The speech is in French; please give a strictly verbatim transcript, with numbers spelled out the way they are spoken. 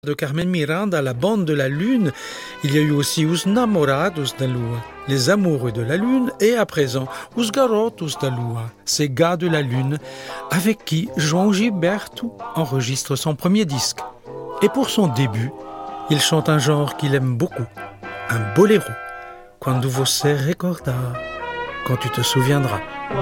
De Carmen Miranda, la bande de la lune, il y a eu aussi Os Namorados da Lua, les amoureux de la lune, et à présent Os Garotos da Lua, ces gars de la lune, avec qui João Gilberto enregistre son premier disque. Et pour son début, il chante un genre qu'il aime beaucoup, un boléro. Quando você recordar, quand tu te souviendras.